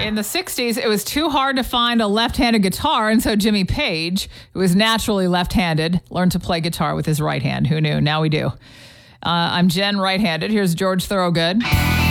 In the 60s, it was too hard to find a left-handed guitar, and so Jimmy Page, who was naturally left-handed, learned to play guitar with his right hand. Who knew? Now we do. I'm Jen, right-handed. Here's George Thorogood.